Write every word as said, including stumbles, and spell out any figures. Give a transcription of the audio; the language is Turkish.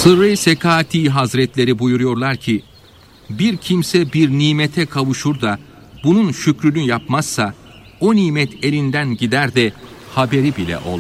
Sırrı Sekati Hazretleri buyuruyorlar ki, bir kimse bir nimete kavuşur da bunun şükrünü yapmazsa o nimet elinden gider de haberi bile olmaz.